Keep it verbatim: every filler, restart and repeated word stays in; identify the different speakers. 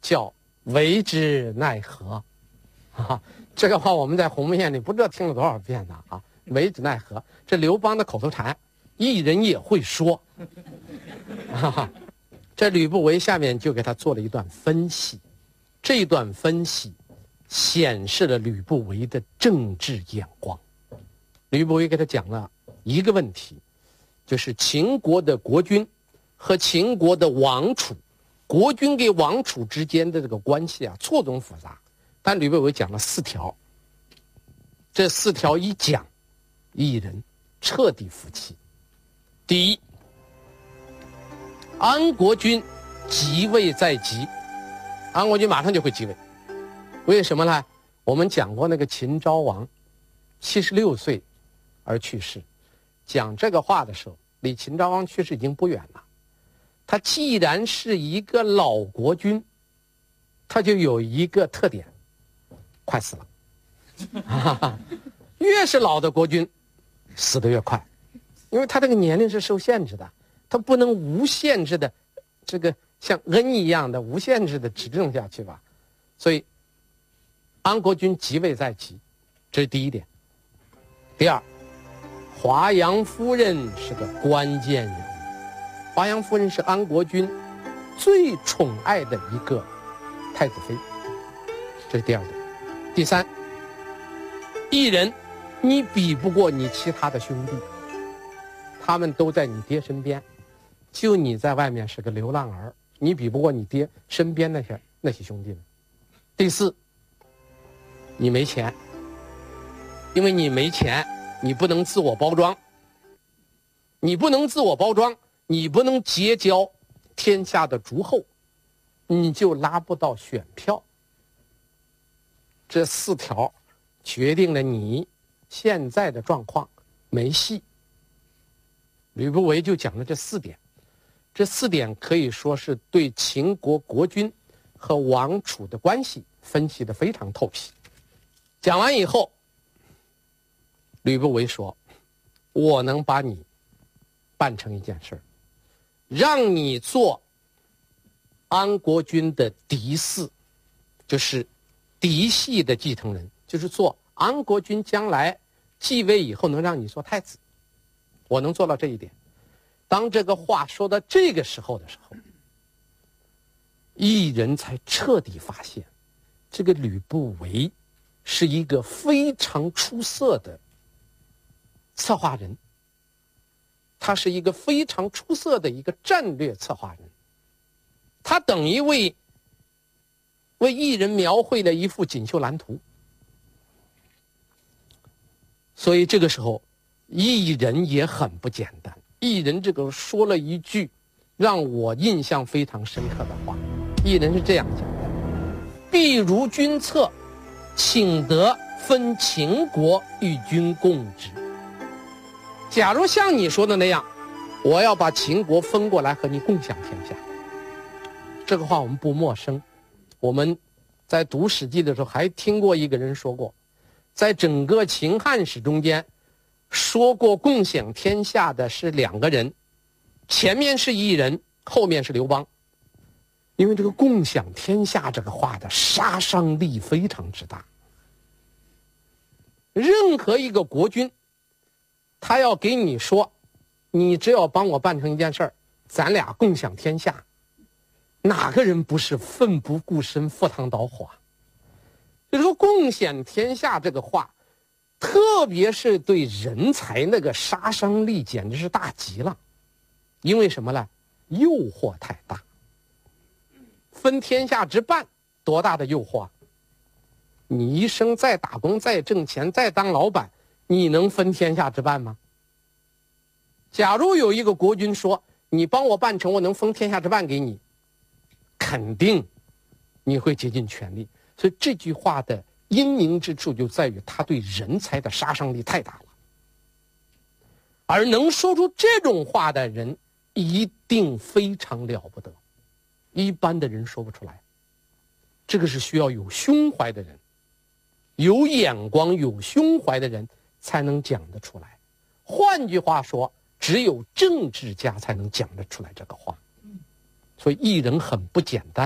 Speaker 1: 叫为之奈何。啊，这个话我们在鸿门宴里不知道听了多少遍了啊！为之奈何，这刘邦的口头禅，艺人也会说。啊，这吕不韦下面就给他做了一段分析，这段分析显示了吕不韦的政治眼光。吕不韦给他讲了一个问题，就是秦国的国君和秦国的王储，国君跟王储之间的这个关系啊，错综复杂。但吕不韦讲了四条，这四条一讲，一人彻底服气。第一，安国君即位在即，安国君马上就会即位。为什么呢？我们讲过那个秦昭王七十六岁而去世，讲这个话的时候，离秦昭王去世已经不远了。他既然是一个老国君，他就有一个特点，快死了。越是老的国君死得越快，因为他这个年龄是受限制的，他不能无限制的这个像恩一样的无限制的执政下去吧。所以安国君即位在即，这是第一点。第二，华阳夫人是个关键人物。华阳夫人是安国君最宠爱的一个太子妃，这是第二点。第三，一人你比不过你其他的兄弟，他们都在你爹身边，就你在外面是个流浪儿，你比不过你爹身边那些那些兄弟们。第四，你没钱，因为你没钱，你不能自我包装，你不能自我包装，你不能结交天下的诸侯，你就拉不到选票。这四条决定了你现在的状况没戏。吕不韦就讲了这四点，这四点可以说是对秦国国君和王储的关系分析得非常透皮。讲完以后，吕不韦说，我能把你办成一件事，让你做安国君的嫡嗣，就是嫡系的继承人，就是做安国君将来继位以后能让你做太子，我能做到这一点。当这个话说到这个时候的时候，一人才彻底发现，这个吕不韦是一个非常出色的策划人，他是一个非常出色的一个战略策划人，他等于为为一人描绘了一幅锦绣蓝图。所以这个时候一人也很不简单，一人这个说了一句让我印象非常深刻的话。一人是这样讲的，必如君策，请得分秦国与君共之。假如像你说的那样，我要把秦国分过来和你共享天下。这个话我们不陌生，我们在读史记的时候还听过一个人说过，在整个秦汉史中间说过共享天下的是两个人，前面是一人，后面是刘邦。因为这个共享天下这个话的杀伤力非常之大，任何一个国君他要给你说，你只要帮我办成一件事儿，咱俩共享天下，哪个人不是奋不顾身赴汤蹈火？就是说共享天下这个话，特别是对人才那个杀伤力简直是大极了。因为什么呢？诱惑太大。分天下之半，多大的诱惑啊！你一生再打工再挣钱再当老板，你能分天下之半吗？假如有一个国君说，你帮我办成，我能分天下之半给你，肯定你会竭尽全力。所以这句话的阴影之处就在于他对人才的杀伤力太大了，而能说出这种话的人一定非常了不得，一般的人说不出来。这个是需要有胸怀的人，有眼光有胸怀的人才能讲得出来。换句话说，只有政治家才能讲得出来这个话。所以一人很不简单。